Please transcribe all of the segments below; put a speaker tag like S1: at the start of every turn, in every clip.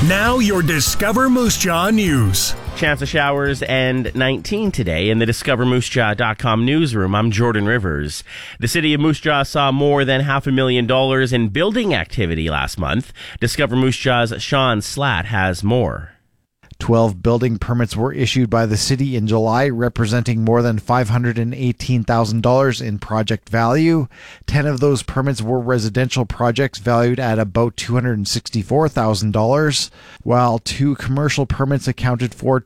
S1: Now your Discover Moose Jaw news.
S2: Chance of showers and 19 today in the DiscoverMooseJaw.com newsroom. I'm Jordan Rivers. The city of Moose Jaw saw more than $500,000 in building activity last month. Discover Moose Jaw's Sean Slatt has more.
S3: 12 building permits were issued by the city in July, representing more than $518,000 in project value. 10 of those permits were residential projects valued at about $264,000, while 2 commercial permits accounted for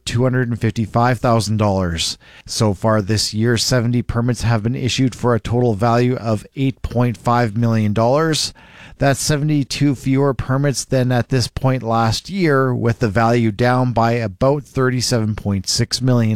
S3: $255,000. So far this year, 70 permits have been issued for a total value of $8.5 million. That's 72 fewer permits than at this point last year, with the value down by about $37.6 million.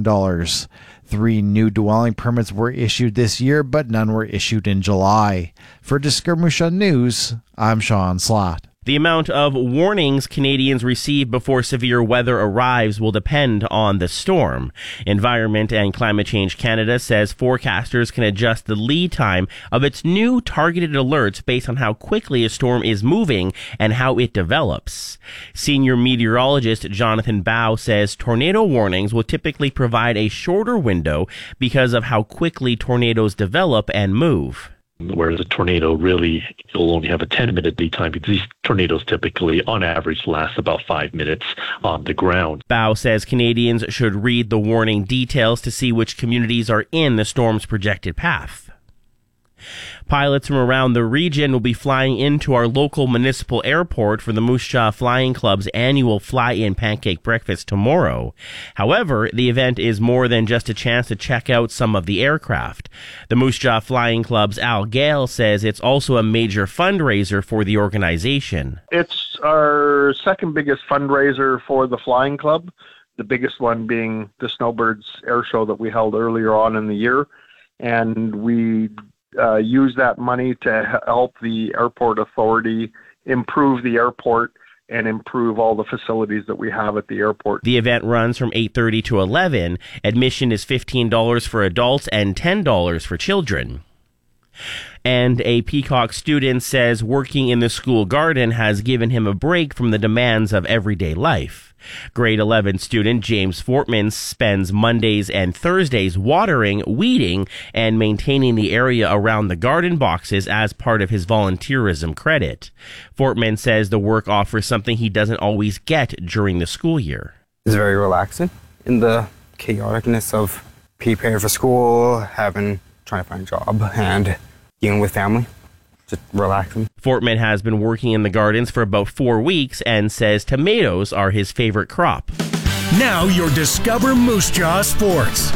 S3: 3 new dwelling permits were issued this year, but none were issued in July. For Discover Moose Jaw News, I'm Sean Slatt.
S2: The amount of warnings Canadians receive before severe weather arrives will depend on the storm. Environment and Climate Change Canada says forecasters can adjust the lead time of its new targeted alerts based on how quickly a storm is moving and how it develops. Senior meteorologist Jonathan Bow says tornado warnings will typically provide a shorter window because of how quickly tornadoes develop and move.
S4: Whereas a tornado really, you'll only have a 10-minute lead time because these tornadoes typically, on average, last about 5 minutes on the ground.
S2: Bow says Canadians should read the warning details to see which communities are in the storm's projected path. Pilots from around the region will be flying into our local municipal airport for the Moose Jaw Flying Club's annual Fly-In Pancake Breakfast tomorrow. However, the event is more than just a chance to check out some of the aircraft. The Moose Jaw Flying Club's Al Gale says it's also a major fundraiser for the organization.
S5: It's our second biggest fundraiser for the Flying Club, the biggest one being the Snowbirds Air Show that we held earlier on in the year. And we use that money to help the airport authority improve the airport and improve all the facilities that we have at the airport.
S2: The event runs from 8:30 to 11. Admission is $15 for adults and $10 for children. And a Peacock student says working in the school garden has given him a break from the demands of everyday life. Grade 11 student James Fortman spends Mondays and Thursdays watering, weeding, and maintaining the area around the garden boxes as part of his volunteerism credit. Fortman says the work offers something he doesn't always get during the school year.
S6: It's very relaxing in the chaoticness of preparing for school, trying to find a job, and dealing with family. Just relaxing.
S2: Fortman has been working in the gardens for about 4 weeks and says tomatoes are his favorite crop.
S1: Now your Discover Moose Jaw Sports.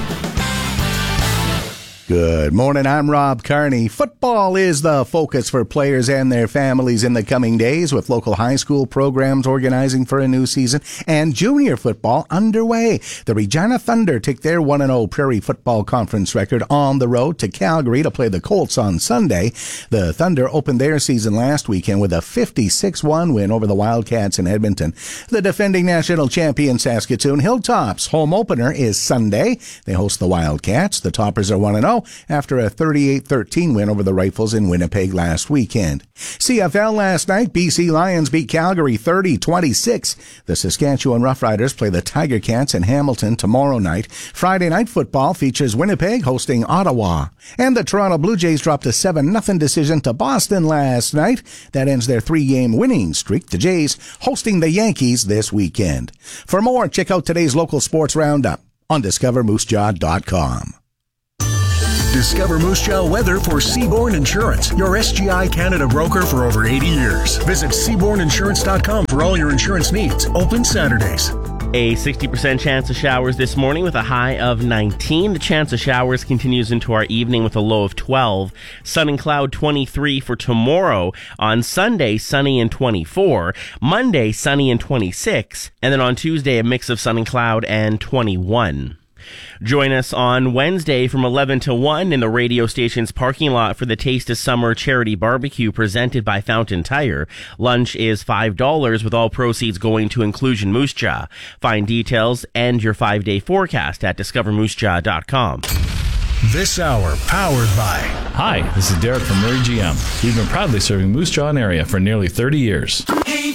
S7: Good morning, I'm Rob Carney. Football is the focus for players and their families in the coming days, with local high school programs organizing for a new season and junior football underway. The Regina Thunder take their 1-0 Prairie Football Conference record on the road to Calgary to play the Colts on Sunday. The Thunder opened their season last weekend with a 56-1 win over the Wildcats in Edmonton. The defending national champion Saskatoon Hilltops home opener is Sunday. They host the Wildcats. The Toppers are 1-0. After a 38-13 win over the Rifles in Winnipeg last weekend. CFL last night, BC Lions beat Calgary 30-26. The Saskatchewan Roughriders play the Tiger Cats in Hamilton tomorrow night. Friday night football features Winnipeg hosting Ottawa. And the Toronto Blue Jays dropped a 7-0 decision to Boston last night. That ends their 3-game winning streak. The Jays hosting the Yankees this weekend. For more, check out today's local sports roundup on DiscoverMooseJaw.com.
S1: Discover Moose Jaw weather for Seabourn Insurance, your SGI Canada broker for over 80 years. Visit SeabournInsurance.com for all your insurance needs. Open Saturdays.
S2: A 60% chance of showers this morning with a high of 19. The chance of showers continues into our evening with a low of 12. Sun and cloud 23 for tomorrow. On Sunday, sunny and 24. Monday, sunny and 26. And then on Tuesday, a mix of sun and cloud and 21. Join us on Wednesday from 11 to 1 in the radio station's parking lot for the Taste of Summer charity barbecue presented by Fountain Tire. Lunch is $5 with all proceeds going to Inclusion Moose Jaw. Find details and your 5-day forecast at discovermoosejaw.com.
S1: This hour powered by...
S8: Hi, this is Derek from Murray GM. We've been proudly serving Moose Jaw area for nearly 30 years.